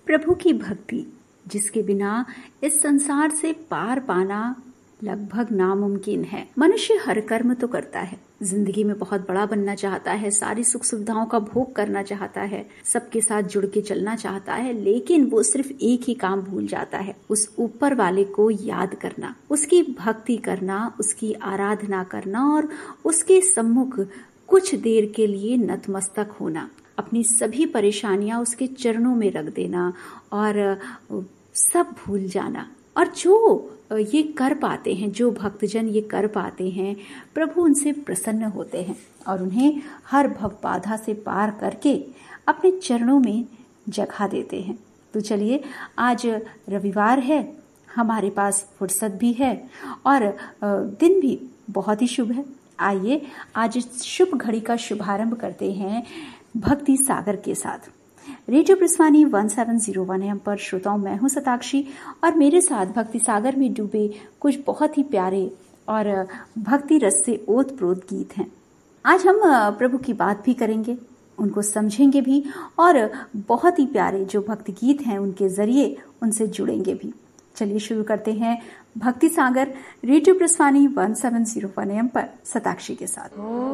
प्रभु की भक्ति जिसके बिना इस संसार से पार पाना लगभग नामुमकिन है। मनुष्य हर कर्म तो करता है, जिंदगी में बहुत बड़ा बनना चाहता है, सारी सुख सुविधाओं का भोग करना चाहता है, सबके साथ जुड़ के चलना चाहता है, लेकिन वो सिर्फ एक ही काम भूल जाता है, उस ऊपर वाले को याद करना, उसकी भक्ति करना, उसकी आराधना करना और उसके सम्मुख कुछ देर के लिए नतमस्तक होना, अपनी सभी परेशानियां उसके चरणों में रख देना और सब भूल जाना। और जो ये कर पाते हैं, जो भक्तजन ये कर पाते हैं, प्रभु उनसे प्रसन्न होते हैं और उन्हें हर भव बाधा से पार करके अपने चरणों में जगह देते हैं। तो चलिए, आज रविवार है, हमारे पास फुर्सत भी है और दिन भी बहुत ही शुभ है। आइए आज इस शुभ घड़ी का शुभारंभ करते हैं भक्ति सागर के साथ। रेडियो ब्रिस्वानी 1701 एम पर श्रोताओं, मैं हूं शताक्षी और मेरे साथ भक्ति सागर में डूबे कुछ बहुत ही प्यारे और भक्ति रस से ओतप्रोत गीत हैं। आज हम प्रभु की बात भी करेंगे, उनको समझेंगे भी और बहुत ही प्यारे जो भक्ति गीत हैं उनके जरिए उनसे जुड़ेंगे भी। चलिए शुरू करते हैं भक्ति सागर रेडियो ब्रिस्वानी 1701 एम पर शताक्षी के साथ।